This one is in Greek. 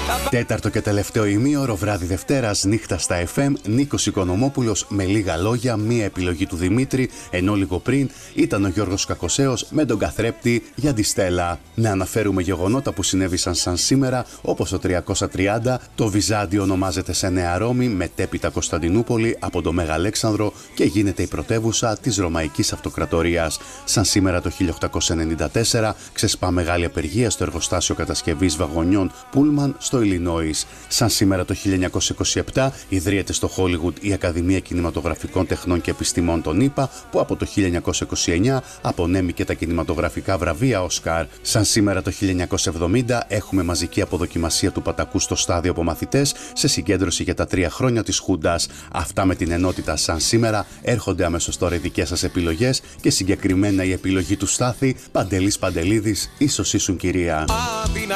Τέταρτο και τελευταίο ημίωρο, βράδυ Δευτέρας, νύχτα στα FM, Νίκος Οικονομόπουλος με λίγα λόγια, μία επιλογή του Δημήτρη, ενώ λίγο πριν ήταν ο Γιώργος Κακοσέος με τον καθρέπτη για τη Στέλλα. Να αναφέρουμε γεγονότα που συνέβησαν σαν σήμερα, όπως το 330, το Βυζάντιο ονομάζεται σε Νέα Ρώμη, μετέπειτα Κωνσταντινούπολη από το Μέγα Αλέξανδρο και γίνεται η πρωτεύουσα της Ρωμαϊκής Αυτοκρατορίας. Σαν σήμερα το 1894 ξεσπά μεγάλη απεργία στο εργοστάσιο κατασκευής βαγονιών Πούλμαν στο Ιλινόης. Σαν σήμερα το 1927 ιδρύεται στο Χόλιγουντ η Ακαδημία Κινηματογραφικών Τεχνών και Επιστημών των ΗΠΑ, που από το 1929 απονέμει και τα κινηματογραφικά βραβεία Όσκαρ. Σαν σήμερα το 1970 έχουμε μαζική αποδοκιμασία του Πατακού στο στάδιο από μαθητές σε συγκέντρωση για τα 3 χρόνια της Χούντας. Αυτά με την ενότητα σαν σήμερα. Έρχονται αμέσως τώρα οι δικές σας επιλογές και συγκεκριμένα η επιλογή του Στάθη. Παντελής Παντελίδης, ίσως ήσουν κυρία.